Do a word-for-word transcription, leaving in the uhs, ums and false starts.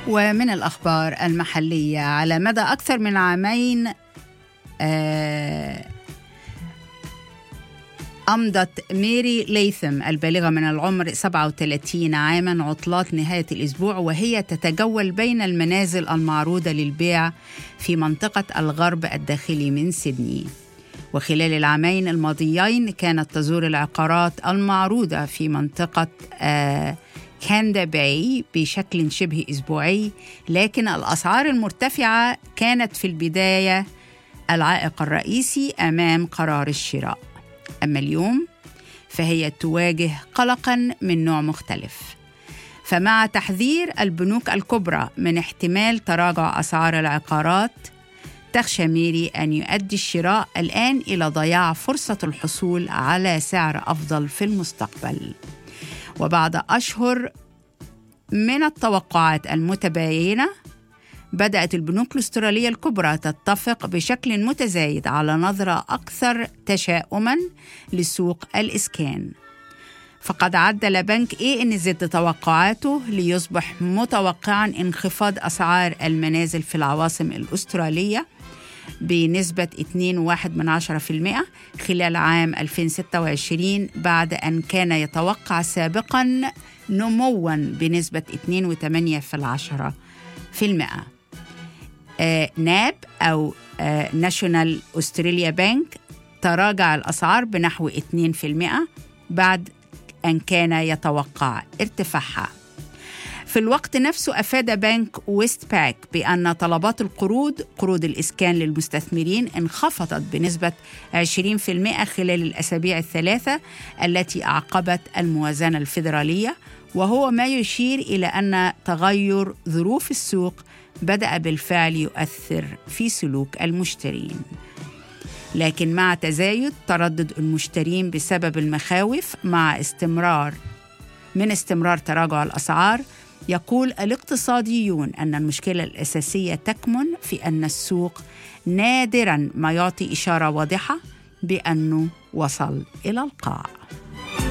ومن الأخبار المحلية، على مدى أكثر من عامين آه أمضت ميري ليثم البالغة من العمر سبعة وثلاثين عاماً عطلات نهاية الأسبوع، وهي تتجول بين المنازل المعروضة للبيع في منطقة الغرب الداخلي من سيدني. وخلال العامين الماضيين كانت تزور العقارات المعروضة في منطقة آه كاندا باي بشكل شبه أسبوعي، لكن الأسعار المرتفعة كانت في البداية العائق الرئيسي أمام قرار الشراء. أما اليوم فهي تواجه قلقاً من نوع مختلف. فمع تحذير البنوك الكبرى من احتمال تراجع أسعار العقارات، تخشى ميري أن يؤدي الشراء الآن إلى ضياع فرصة الحصول على سعر أفضل في المستقبل. وبعد أشهر من التوقعات المتباينة، بدأت البنوك الأسترالية الكبرى تتفق بشكل متزايد على نظرة أكثر تشاؤماً لسوق الإسكان. فقد عدل بنك إيه إن زد توقعاته ليصبح متوقعاً انخفاض أسعار المنازل في العواصم الأسترالية بنسبة اثنين فاصلة واحد بالمئة خلال عام ألفين وستة وعشرين، بعد أن كان يتوقع سابقاً نمواً بنسبة اثنين فاصلة ثمانية بالمئة. آه ناب أو آه ناشونال أستراليا بانك تراجع الأسعار بنحو اثنين بالمئة بعد أن كان يتوقع ارتفاعها. في الوقت نفسه أفاد بنك ويست باك بأن طلبات القروض قروض الإسكان للمستثمرين انخفضت بنسبة عشرين بالمئة خلال الأسابيع الثلاثة التي أعقبت الموازنة الفيدرالية، وهو ما يشير إلى أن تغير ظروف السوق بدأ بالفعل يؤثر في سلوك المشترين. لكن مع تزايد تردد المشترين بسبب المخاوف مع استمرار من استمرار تراجع الأسعار، يقول الاقتصاديون أن المشكلة الأساسية تكمن في أن السوق نادراً ما يعطي إشارة واضحة بأنه وصل إلى القاع.